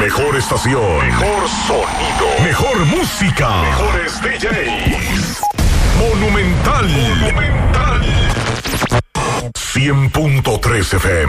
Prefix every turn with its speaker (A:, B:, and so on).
A: Mejor estación. Mejor sonido. Mejor música. Mejores DJs. Monumental. 100.3 FM.